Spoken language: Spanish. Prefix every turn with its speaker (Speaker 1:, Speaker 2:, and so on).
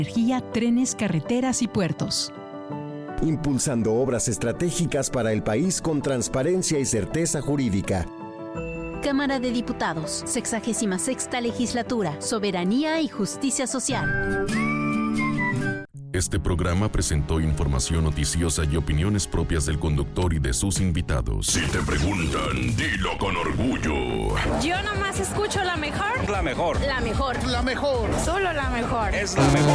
Speaker 1: energía, trenes, carreteras y puertos.
Speaker 2: Impulsando obras estratégicas para el país con transparencia y certeza jurídica.
Speaker 3: Cámara de Diputados, 66ª Legislatura, Soberanía y Justicia Social.
Speaker 4: Este programa presentó información noticiosa y opiniones propias del conductor y de sus invitados. Si te preguntan, dilo con orgullo.
Speaker 5: Yo nomás escucho la mejor.
Speaker 6: La mejor.
Speaker 5: La mejor.
Speaker 6: La mejor.
Speaker 5: Solo la mejor.
Speaker 6: Es la mejor.